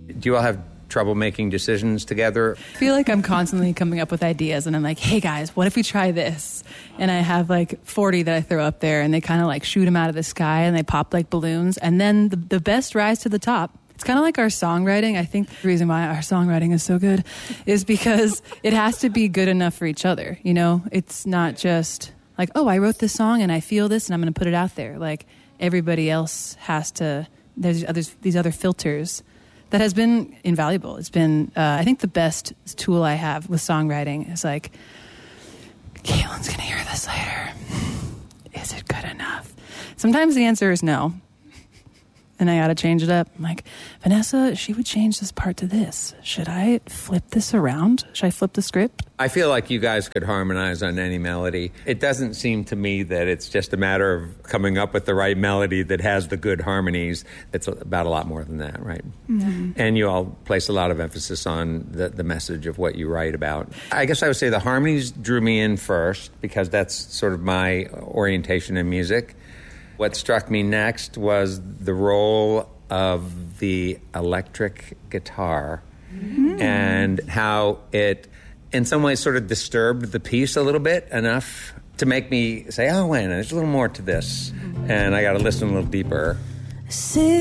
Do you all have trouble making decisions together? I feel like I'm constantly coming up with ideas, and I'm like, hey guys, what if we try this? And I have like 40 that I throw up there, and they kind of like shoot them out of the sky, and they pop like balloons, and then the best rise to the top. It's kind of like our songwriting. I think the reason why our songwriting is so good is because it has to be good enough for each other. You know, it's not just like, oh, I wrote this song and I feel this and I'm going to put it out there. Like everybody else has to, there's these other filters that has been invaluable. It's been, I think the best tool I have with songwriting is like, Caitlin's going to hear this later. Is it good enough? Sometimes the answer is no. And I got to change it up. I'm like, Vanessa, she would change this part to this. Should I flip this around? Should I flip the script? I feel like you guys could harmonize on any melody. It doesn't seem to me that it's just a matter of coming up with the right melody that has the good harmonies. It's about a lot more than that, right? Mm-hmm. And you all place a lot of emphasis on the message of what you write about. I guess I would say the harmonies drew me in first because that's sort of my orientation in music. What struck me next was the role of the electric guitar and how it, in some ways, sort of disturbed the piece a little bit enough to make me say, oh, wait, there's a little more to this. And I got to listen a little deeper.